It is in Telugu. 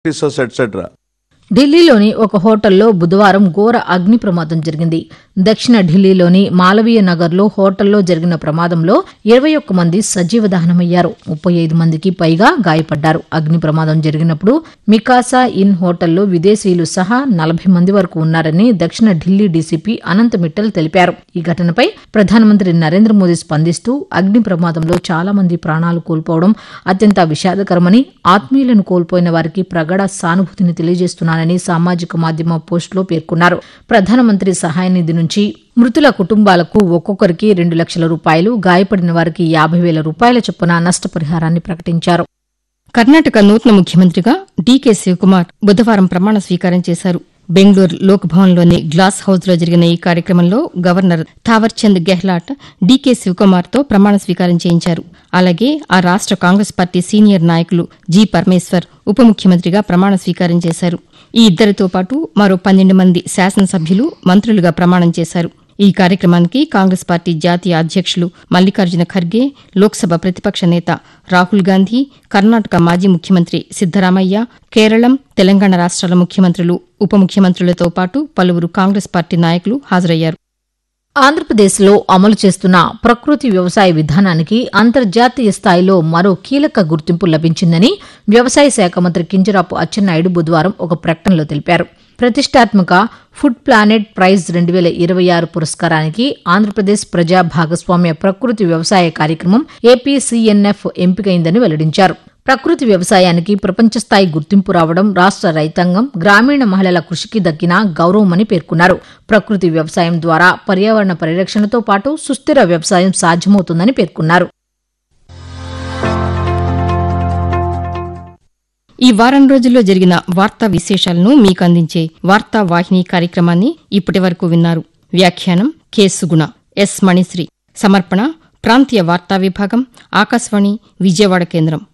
etc. ఢిల్లీలోని ఒక హోటల్లో బుధవారం ఘోర అగ్ని ప్రమాదం జరిగింది. దక్షిణ ఢిల్లీలోని మాలవీయ నగర్లో హోటల్లో జరిగిన ప్రమాదంలో 21 మంది సజీవ దహనమయ్యారు. 35 మందికి పైగా గాయపడ్డారు. అగ్ని ప్రమాదం జరిగినప్పుడు మికాసా ఇన్ హోటల్లో విదేశీయులు సహా 40 మంది వరకు ఉన్నారని దక్షిణ ఢిల్లీ డీసీపీ అనంత్ మిట్టల్ తెలిపారు. ఈ ఘటనపై ప్రధానమంత్రి నరేంద్ర మోదీ స్పందిస్తూ అగ్ని ప్రమాదంలో చాలా మంది ప్రాణాలు కోల్పోవడం అత్యంత విషాదకరమని, ఆత్మీయులను కోల్పోయిన వారికి ప్రగాఢ సానుభూతిని తెలియజేస్తున్నానని సామాజిక మాధ్యమ పోస్టులో పేర్కొన్నారు. ప్రధానమంత్రి సహాయ నిధి నుంచి మృతుల కుటుంబాలకు ఒక్కొక్కరికి 2 లక్షల రూపాయలు, గాయపడిన వారికి 50,000 రూపాయల చొప్పున నష్టపరిహారాన్ని ప్రకటించారు. కర్ణాటక నూతన ముఖ్యమంత్రిగా డీకే శివకుమార్ బుధవారం ప్రమాణ స్వీకారం చేశారు. బెంగళూరు లోక్భవన్లోని గ్లాస్ హౌస్లో జరిగిన ఈ కార్యక్రమంలో గవర్నర్ థావర్చంద్ గెహ్లాట్ డీకే శివకుమార్తో ప్రమాణ స్వీకారం చేయించారు. అలాగే ఆ రాష్ట కాంగ్రెస్ పార్టీ సీనియర్ నాయకులు జి పరమేశ్వర్ ఉప ముఖ్యమంత్రిగా ప్రమాణ స్వీకారం చేశారు. ఈ ఇద్దరితో పాటు మరో 12 మంది శాసనసభ్యులు మంత్రులుగా ప్రమాణం చేశారు. ఈ కార్యక్రమానికి కాంగ్రెస్ పార్టీ జాతీయ అధ్యక్షులు మల్లికార్జున ఖర్గే, లోక్సభ ప్రతిపక్ష నేత రాహుల్ గాంధీ, కర్ణాటక మాజీ ముఖ్యమంత్రి సిద్దరామయ్య, కేరళం, తెలంగాణ రాష్ట్రాల ముఖ్యమంత్రులు, ఉప ముఖ్యమంత్రులతో పాటు పలువురు కాంగ్రెస్ పార్టీ నాయకులు హాజరయ్యారు. ఆంధ్రప్రదేశ్లో అమలు చేస్తున్న ప్రకృతి వ్యవసాయ విధానానికి అంతర్జాతీయ స్థాయిలో మరో కీలక గుర్తింపు లభించిందని వ్యవసాయ శాఖ మంత్రి కింజరాపు అచ్చెన్నాయుడు బుధవారం ఒక ప్రకటనలో తెలిపారు. ప్రతిష్టాత్మక ఫుడ్ ప్లానెట్ ప్రైజ్ 2026 పురస్కారానికి ఆంధ్రప్రదేశ్ ప్రజా భాగస్వామ్య ప్రకృతి వ్యవసాయ కార్యక్రమం ఏపీసీఎన్ఎఫ్ ఎంపికైందని వెల్లడించారు. ప్రకృతి వ్యవసాయానికి ప్రపంచస్థాయి గుర్తింపు రావడం రాష్ట రైతాంగం, గ్రామీణ మహిళల కృషికి దక్కిన గౌరవమని పేర్కొన్నారు. ప్రకృతి వ్యవసాయం ద్వారా పర్యావరణ పరిరక్షణతో పాటు సుస్థిర వ్యవసాయం సాధ్యమవుతుందని పేర్కొన్నారు. ఈ వారం రోజుల్లో జరిగిన వార్తా విశేషాలను మీకు అందించే వార్తా వాహిని కార్యక్రమాన్ని ఇప్పటివరకు విన్నారు. వ్యాఖ్యానం కె సుగుణ, ఎస్ మణిశ్రీ. సమర్పణ ప్రాంతీయ వార్తా విభాగం, ఆకాశవాణి విజయవాడ కేంద్రం.